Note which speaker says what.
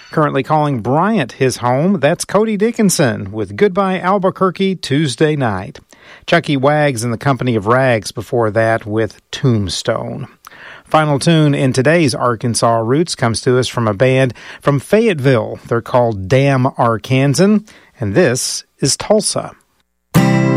Speaker 1: Currently calling Bryant his home, that's Cody Dickinson with Goodbye Albuquerque Tuesday Night. Chucky Wags in the Company of Rags before that with Tombstone. Final tune in today's Arkansas Roots comes to us from a band from Fayetteville. They're called Damn Arkansan, and this is Tulsa.